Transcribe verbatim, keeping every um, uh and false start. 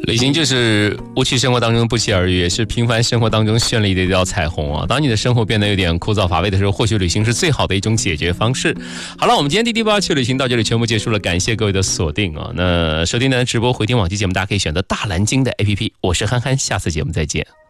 旅行就是无趣生活当中不期而遇，也是平凡生活当中绚丽的一道彩虹啊！当你的生活变得有点枯燥乏味的时候，或许旅行是最好的一种解决方式。好了，我们今天滴滴八去旅行到这里全部结束了，感谢各位的锁定啊！那收听的直播回听往期节目，大家可以选择大蓝鲸的 A P P。我是憨憨，下次节目再见。